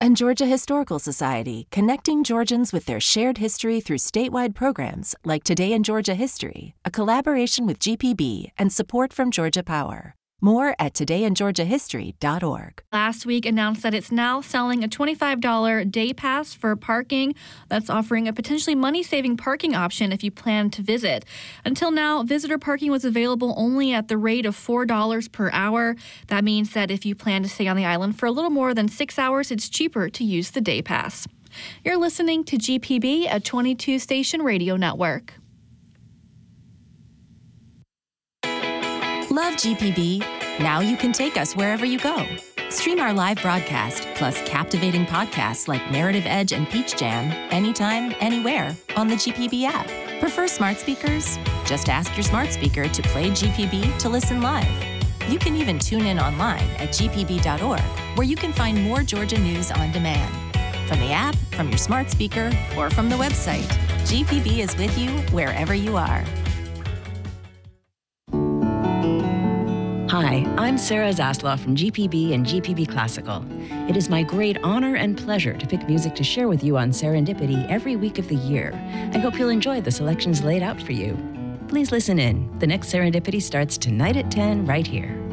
and Georgia Historical Society, connecting Georgians with their shared history through statewide programs like Today in Georgia History, a collaboration with GPB and support from Georgia Power. More at todayingeorgiahistory.org. Last week announced that it's now selling a $25 day pass for parking. That's offering a potentially money-saving parking option if you plan to visit. Until now, visitor parking was available only at the rate of $4 per hour. That means that if you plan to stay on the island for a little more than 6 hours, it's cheaper to use the day pass. You're listening to GPB, a 22-station radio network. Love GPB? Now you can take us wherever you go. Stream our live broadcast, plus captivating podcasts like Narrative Edge and Peach Jam, anytime, anywhere, on the GPB app. Prefer smart speakers? Just ask your smart speaker to play GPB to listen live. You can even tune in online at gpb.org, where you can find more Georgia news on demand. From the app, from your smart speaker, or from the website, GPB is with you wherever you are. Hi, I'm Sarah Zaslow from GPB and GPB Classical. It is my great honor and pleasure to pick music to share with you on Serendipity every week of the year. I hope you'll enjoy the selections laid out for you. Please listen in. The next Serendipity starts tonight at 10 right here.